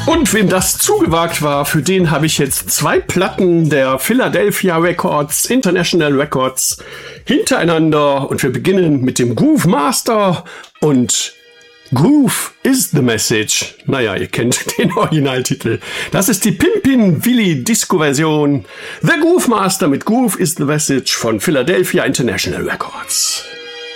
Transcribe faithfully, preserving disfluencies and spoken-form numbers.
Und wem das zugewagt war, für den habe ich jetzt zwei Platten der Philadelphia Records, International Records, hintereinander. Und wir beginnen mit dem Groove Master und Groove is the Message. Naja, ihr kennt den Originaltitel. Das ist die Pimpin' Willie Disco-Version. The Groove Master mit Groove is the Message von Philadelphia International Records.